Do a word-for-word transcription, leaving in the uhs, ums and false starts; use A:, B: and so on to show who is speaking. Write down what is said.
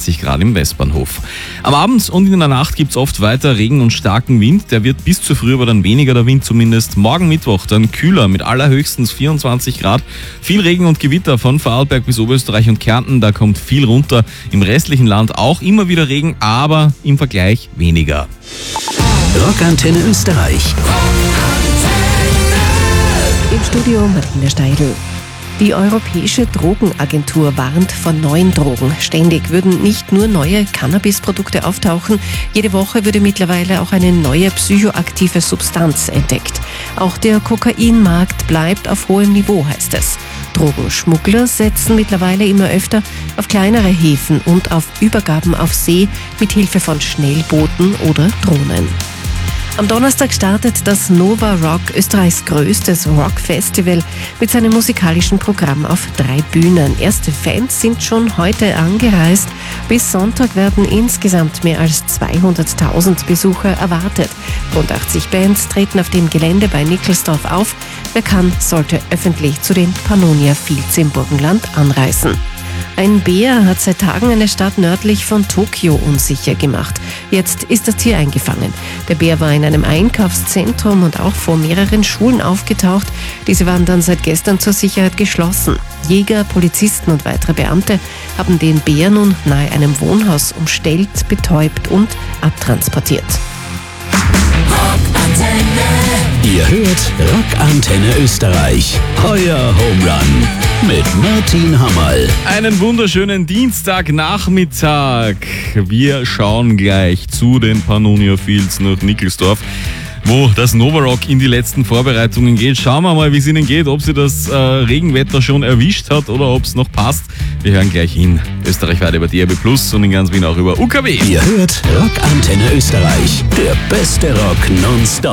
A: zwanzig Grad im Westbahnhof. Am Abend und in der Nacht gibt es oft weiter Regen und starken Wind. Der wird bis zu früh aber dann weniger, der Wind zumindest. Morgen Mittwoch dann kühler mit allerhöchstens vierundzwanzig Grad. Viel Regen und Gewitter von Vorarlberg bis Oberösterreich und Kärnten. Da kommt viel runter. Im restlichen Land auch immer wieder Regen, aber im Vergleich weniger.
B: Rockantenne Österreich.
C: Im Studio Martina Steidl. Die Europäische Drogenagentur warnt vor neuen Drogen. Ständig würden nicht nur neue Cannabisprodukte auftauchen, jede Woche würde mittlerweile auch eine neue psychoaktive Substanz entdeckt. Auch der Kokainmarkt bleibt auf hohem Niveau, heißt es. Drogenschmuggler setzen mittlerweile immer öfter auf kleinere Häfen und auf Übergaben auf See mit Hilfe von Schnellbooten oder Drohnen. Am Donnerstag startet das Nova Rock, Österreichs größtes Rockfestival, mit seinem musikalischen Programm auf drei Bühnen. Erste Fans sind schon heute angereist. Bis Sonntag werden insgesamt mehr als zweihunderttausend Besucher erwartet. Rund achtzig Bands treten auf dem Gelände bei Nickelsdorf auf. Wer kann, sollte öffentlich zu den Pannonia Fields im Burgenland anreisen. Ein Bär hat seit Tagen eine Stadt nördlich von Tokio unsicher gemacht. Jetzt ist das Tier eingefangen. Der Bär war in einem Einkaufszentrum und auch vor mehreren Schulen aufgetaucht. Diese waren dann seit gestern zur Sicherheit geschlossen. Jäger, Polizisten und weitere Beamte haben den Bär nun nahe einem Wohnhaus umstellt, betäubt und abtransportiert.
B: Ihr hört Rockantenne Österreich. Euer Home Run mit Martin Hammerl.
A: Einen wunderschönen Dienstagnachmittag. Wir schauen gleich zu den Pannonia Fields nach Nickelsdorf, wo das Nova Rock in die letzten Vorbereitungen geht. Schauen wir mal, wie es ihnen geht, ob sie das äh, Regenwetter schon erwischt hat oder ob es noch passt. Wir hören gleich hin. Österreichweit über D A B Plus und in ganz Wien auch über U K W.
B: Ihr hört Rockantenne Österreich. Der beste Rock nonstop.